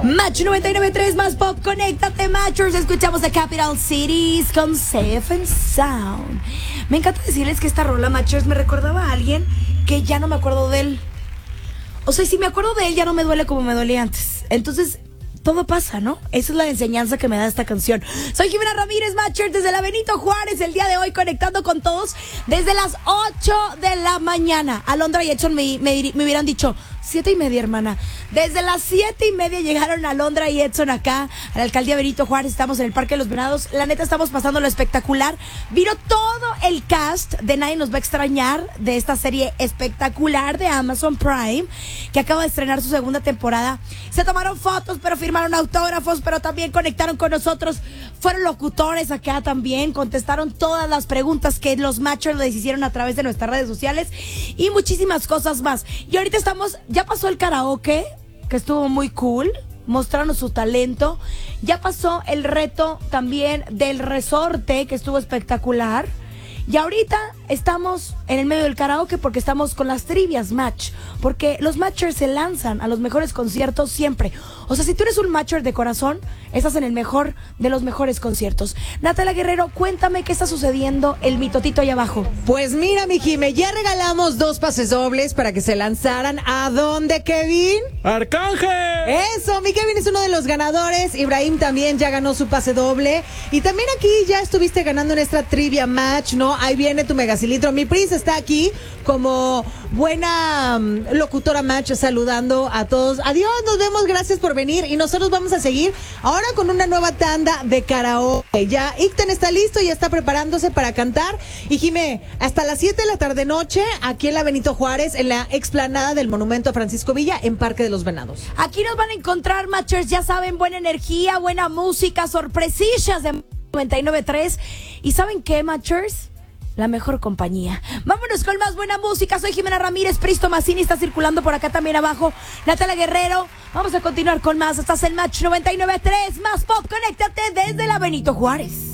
Match 99.3 más pop, conéctate, Matchers. Escuchamos a Capital Cities con Safe and Sound. Me encanta decirles que esta rola, Matchers, me recordaba a alguien que ya no me acuerdo de él. O sea, si me acuerdo de él, ya no me duele como me dolía antes. Entonces, todo pasa, ¿no? Esa es la enseñanza que me da esta canción. Soy Jimena Ramírez, Matchers, desde la Benito Juárez, el día de hoy conectando con todos desde las 8 de la mañana. Alondra y Edson me hubieran dicho 7:30, hermana. Desde las 7:30 llegaron Alondra y Edson acá a la alcaldía Benito Juárez. Estamos en el Parque de los Venados. La neta, estamos pasando lo espectacular. Vino todo el cast de Nadie Nos Va a Extrañar, de esta serie espectacular de Amazon Prime, que acaba de estrenar su segunda temporada. Se tomaron fotos, pero firmaron autógrafos, pero también conectaron con nosotros. Fueron locutores acá también, contestaron todas las preguntas que los Matchers les hicieron a través de nuestras redes sociales y muchísimas cosas más. Y ahorita ya pasó el karaoke, que estuvo muy cool, mostraron su talento. Ya pasó el reto también del resorte, que estuvo espectacular. Y ahorita estamos en el medio del karaoke porque estamos con las trivias Match, porque los Matchers se lanzan a los mejores conciertos siempre. O sea, si tú eres un Matcher de corazón, estás en el mejor de los mejores conciertos. Natalia Guerrero, cuéntame qué está sucediendo, el mitotito ahí abajo. Pues mira, mi Jime, ya regalamos 2 pases dobles para que se lanzaran. ¿A dónde, Kevin? ¡Arcángel! Eso, mi Kevin es uno de los ganadores. Ibrahim también ya ganó su pase doble. Y también aquí ya estuviste ganando en esta trivia Match, ¿no? Ahí viene tu megacilitro. Mi Pris está aquí como buena locutora Match, saludando a todos. Adiós, nos vemos, gracias por venir. Y nosotros vamos a seguir ahora con una nueva tanda de karaoke. Ya Icten está listo, ya está preparándose para cantar. Y Jimé, hasta las 7 de la tarde noche, aquí en la Benito Juárez, en la explanada del Monumento a Francisco Villa, en Parque de los Venados. Aquí nos van a encontrar, Matchers, ya saben, buena energía, buena música, sorpresillas de 99.3. ¿Y saben qué, Matchers? La mejor compañía. Vámonos con más buena música. Soy Jimena Ramírez. Pristo Mazzini está circulando por acá también abajo. Natalia Guerrero. Vamos a continuar con más. Estás en Match 99.3. Más pop. Conéctate desde la Benito Juárez.